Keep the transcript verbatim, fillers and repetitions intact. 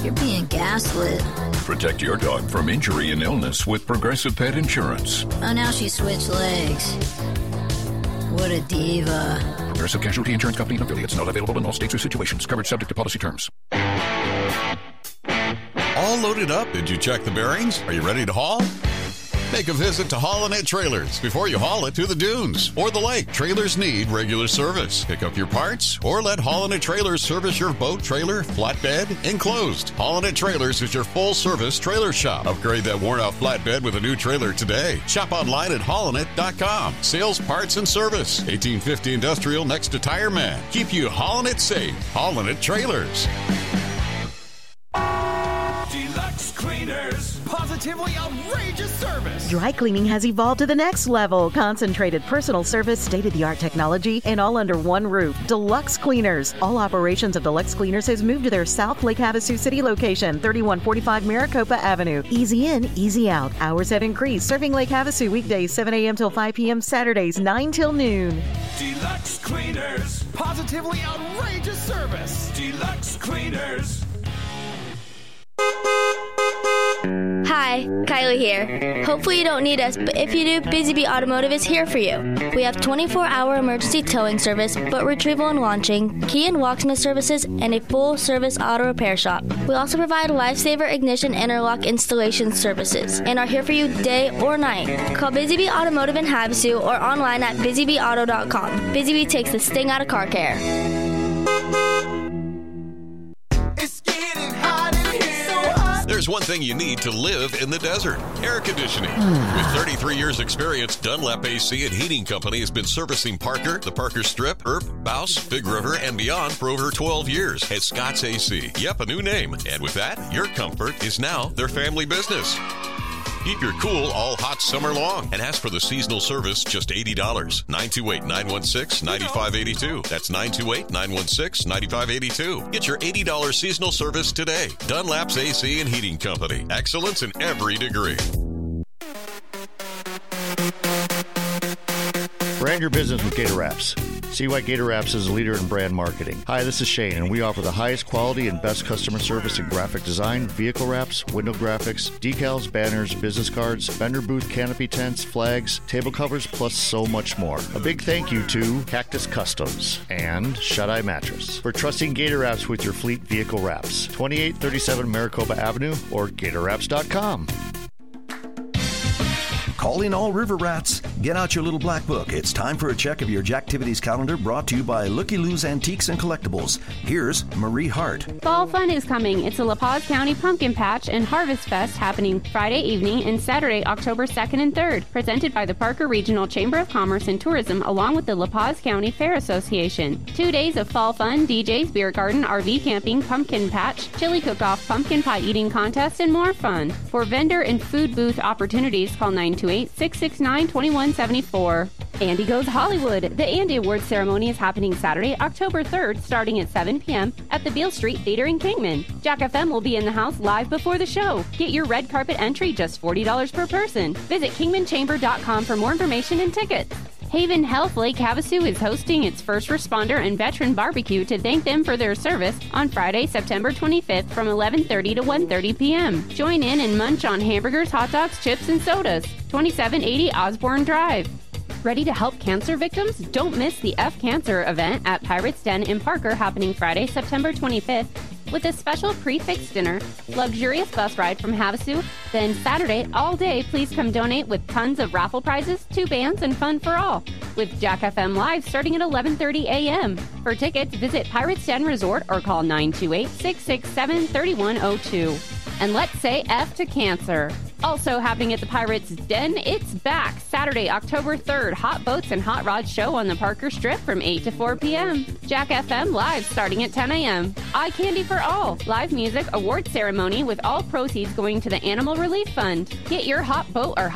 You're being gaslit. Protect your dog from injury and illness with Progressive Pet Insurance. Oh, now she switched legs. What a diva. Progressive Casualty Insurance Company and affiliates. Not available in all states or situations. Coverage subject to policy terms. All loaded up? Did you check the bearings? Are you ready to haul? Make a visit to Haulin' It Trailers before you haul it to the dunes or the lake. Trailers need regular service. Pick up your parts or let Haulin' It Trailers service your boat, trailer, flatbed, enclosed. Haulin' It Trailers is your full-service trailer shop. Upgrade that worn-out flatbed with a new trailer today. Shop online at haulin it dot com. Sales, parts, and service. eighteen fifty Industrial next to Tire Man. Keep you haulin' it safe. Haulin' It Trailers. Deluxe Cleaners. Positively outrageous service. Dry cleaning has evolved to the next level. Concentrated personal service, state-of-the-art technology, and all under one roof. Deluxe Cleaners. All operations of Deluxe Cleaners has moved to their South Lake Havasu City location, thirty-one forty-five Maricopa Avenue. Easy in, easy out. Hours have increased. Serving Lake Havasu weekdays seven a.m. till five p.m. Saturdays nine till noon. Deluxe Cleaners. Positively outrageous service. Deluxe Cleaners. Hi, Kylie here. Hopefully you don't need us, but if you do, Busy Bee Automotive is here for you. We have twenty-four hour emergency towing service, boat retrieval and launching, key and locksmith services, and a full-service auto repair shop. We also provide Lifesaver ignition interlock installation services and are here for you day or night. Call Busy Bee Automotive in Havasu or online at busy bee auto dot com. Busy Bee takes the sting out of car care. There's one thing you need to live in the desert: air conditioning. With thirty-three years experience, Dunlap A C and Heating Company has been servicing Parker, the Parker Strip, Earp, Bouse, Big River, and beyond for over twelve years at Scott's A C. Yep, a new name. And with that, your comfort is now their family business. Keep your cool all hot summer long and ask for the seasonal service, just eighty dollars. nine two eight, nine one six, nine five eight two. That's nine two eight, nine one six, nine five eight two. Get your eighty dollars seasonal service today. Dunlap's A C and Heating Company. Excellence in every degree. Brand your business with Gator Wraps. See why Gator Wraps is a leader in brand marketing. Hi, this is Shane, and we offer the highest quality and best customer service in graphic design, vehicle wraps, window graphics, decals, banners, business cards, vendor booth canopy tents, flags, table covers, plus so much more. A big thank you to Cactus Customs and Shut-Eye Mattress for trusting Gator Wraps with your fleet vehicle wraps. twenty-eight thirty-seven Maricopa Avenue or gator wraps dot com. Calling all river rats. Get out your little black book. It's time for a check of your Jacktivities calendar, brought to you by Looky Lou's Antiques and Collectibles. Here's Marie Hart. Fall fun is coming. It's a La Paz County Pumpkin Patch and Harvest Fest happening Friday evening and Saturday, October second and third. Presented by the Parker Regional Chamber of Commerce and Tourism along with the La Paz County Fair Association. Two days of fall fun, D Js, beer garden, R V camping, pumpkin patch, chili cook-off, pumpkin pie eating contest, and more fun. For vendor and food booth opportunities, call nine two eight, six six nine, two one seven four. Andy Goes Hollywood. The Andy Awards ceremony is happening Saturday, October third, starting at seven p.m. at the Beale Street Theater in Kingman. Jack F M will be in the house live before the show. Get your red carpet entry, just forty dollars per person. Visit kingman chamber dot com for more information and tickets. Haven Health Lake Havasu is hosting its first responder and veteran barbecue to thank them for their service on Friday, September twenty-fifth from eleven thirty to one thirty p.m. Join in and munch on hamburgers, hot dogs, chips, and sodas. twenty-seven eighty Osborne Drive. Ready to help cancer victims? Don't miss the F Cancer event at Pirates Den in Parker happening Friday, September twenty-fifth. With a special prix dinner, luxurious bus ride from Havasu, then Saturday all day, please come donate with tons of raffle prizes, two bands, and fun for all. With Jack F M Live starting at eleven thirty a.m. For tickets, visit Pirates Den Resort or call nine two eight, six six seven, three one zero two. And let's say F to cancer. Also happening at the Pirates Den, it's back Saturday, October third. Hot Boats and Hot Rods show on the Parker Strip from eight to four p.m. Jack F M Live starting at ten a.m. Eye candy for all. Live music, award ceremony with all proceeds going to the Animal Relief Fund. Get your hot boat or